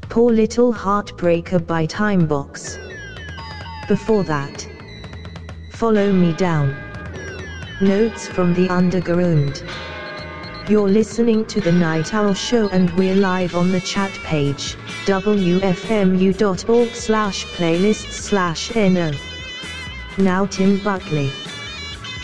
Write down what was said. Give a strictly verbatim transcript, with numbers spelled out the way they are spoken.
Poor Little Heartbreaker by Timebox. Before that, Follow Me Down, Notes from the Underground. You're listening to The Night Owl Show and we're live on the chat page, w f m u dot org slash playlists slash n o. Now Tim Buckley.